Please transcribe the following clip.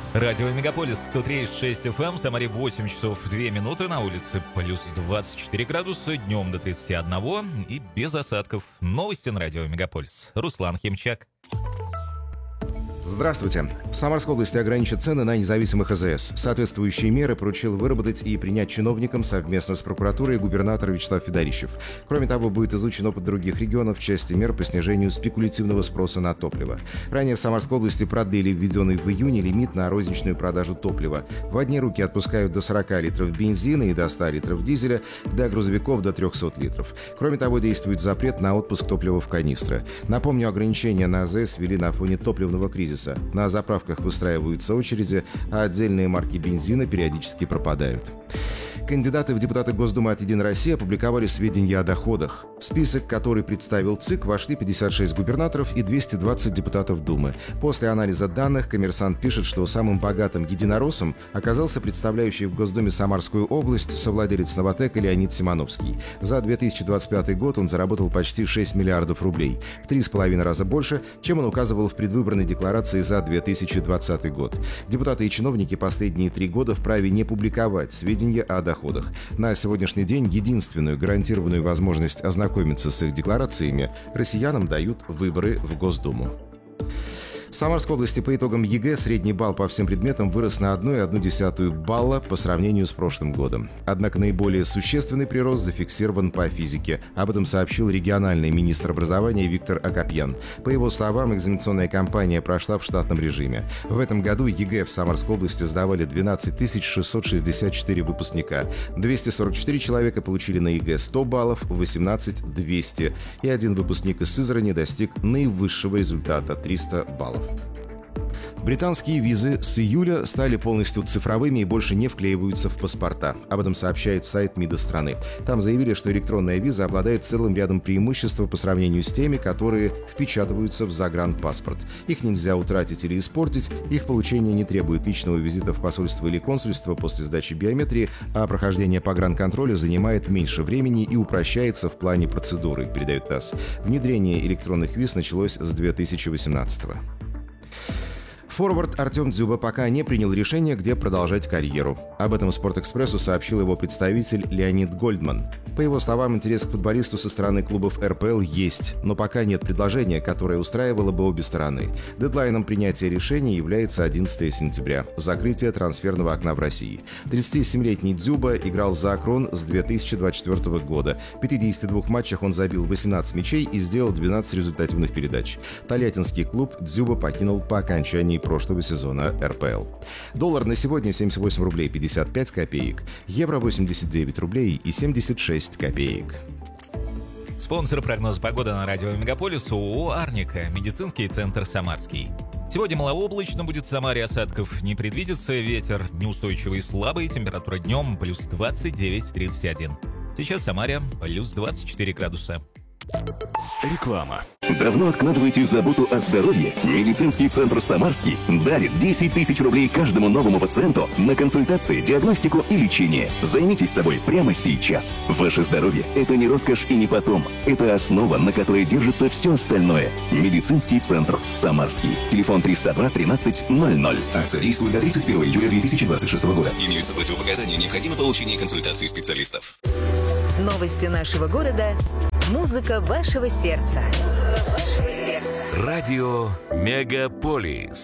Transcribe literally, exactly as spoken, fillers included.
Радио Мегаполис сто три и шесть эф эм, Самаре восемь часов две минуты, на улице плюс двадцать четыре градуса, днем до тридцати одного и без осадков. Новости на Радио Мегаполис. Руслан Химчак. Здравствуйте. В Самарской области ограничат цены на независимых а зэ эс. Соответствующие меры поручил выработать и принять чиновникам совместно с прокуратурой губернатор Вячеслав Федорищев. Кроме того, будет изучен опыт других регионов в части мер по снижению спекулятивного спроса на топливо. Ранее в Самарской области продлили введенный в июне лимит на розничную продажу топлива. В одни руки отпускают до сорока литров бензина и до ста литров дизеля, для грузовиков до трехсот литров. Кроме того, действует запрет на отпуск топлива в канистры. Напомню, ограничения на а зэ эс ввели на фоне топливного кризиса. На заправках выстраиваются очереди, а отдельные марки бензина периодически пропадают. Кандидаты в депутаты Госдумы от «Единой России» опубликовали сведения о доходах. В список, который представил ЦИК, вошли пятьдесят шесть губернаторов и двести двадцать депутатов Думы. После анализа данных «Коммерсант» пишет, что самым богатым единороссом оказался представляющий в Госдуме Самарскую область совладелец «Новатэка» Леонид Симоновский. За две тысячи двадцать пятый год он заработал почти шесть миллиардов рублей. В три с половиной раза больше, чем он указывал в предвыборной декларации за две тысячи двадцатый год. Депутаты и чиновники последние три года вправе не публиковать сведения о доходах. На сегодняшний день единственную гарантированную возможность ознакомиться с их декларациями россиянам дают выборы в Госдуму. В Самарской области по итогам е гэ средний балл по всем предметам вырос на одну целую одну десятую балла по сравнению с прошлым годом. Однако наиболее существенный прирост зафиксирован по физике. Об этом сообщил региональный министр образования Виктор Акопьян. По его словам, экзаменационная кампания прошла в штатном режиме. В этом году е гэ в Самарской области сдавали двенадцать тысяч шестьсот шестьдесят четыре выпускника. двести сорок четыре человека получили на е гэ сто баллов, восемнадцать — двести. И один выпускник из Сызрани достиг наивысшего результата — триста баллов. Британские визы с июля стали полностью цифровыми и больше не вклеиваются в паспорта. Об этом сообщает сайт МИДа страны. Там заявили, что электронная виза обладает целым рядом преимуществ по сравнению с теми, которые впечатываются в загранпаспорт. Их нельзя утратить или испортить, их получение не требует личного визита в посольство или консульство после сдачи биометрии, а прохождение погранконтроля занимает меньше времени и упрощается в плане процедуры, передает ТАСС. Внедрение электронных виз началось с две тысячи восемнадцатого. Форвард Артем Дзюба пока не принял решение, где продолжать карьеру. Об этом «Спортэкспрессу» сообщил его представитель Леонид Гольдман. По его словам, интерес к футболисту со стороны клубов эр пэ эл есть, но пока нет предложения, которое устраивало бы обе стороны. Дедлайном принятия решения является одиннадцатого сентября – закрытие трансферного окна в России. тридцатисемилетний Дзюба играл за «Акрон» с две тысячи двадцать четвёртого года. В пятидесяти двух матчах он забил восемнадцать мячей и сделал двенадцать результативных передач. Тольяттинский клуб Дзюба покинул по окончании прошлого сезона эр пэ эл. Доллар на сегодня семьдесят восемь рублей пятьдесят пять копеек, евро восемьдесят девять рублей и семьдесят шесть копеек. Спонсор прогноза погоды на Радио Мегаполис ООО «Арника», медицинский центр «Самарский». Сегодня малооблачно будет в Самаре, осадков не предвидится, ветер неустойчивый и слабый, температура днем плюс двадцать девять — тридцать один. Сейчас в Самаре плюс двадцать четыре градуса. Реклама. Давно откладываете заботу о здоровье? Медицинский центр «Самарский» дарит десять тысяч рублей каждому новому пациенту на консультации, диагностику и лечение. Займитесь собой прямо сейчас. Ваше здоровье – это не роскошь и не потом. Это основа, на которой держится все остальное. Медицинский центр «Самарский». Телефон триста два тринадцать ноль ноль. Акция действует до тридцать первого июля две тысячи двадцать шестого года. Имеются противопоказания, необходимо получение консультации специалистов. Новости нашего города. Музыка вашего сердца. Радио Мегаполис.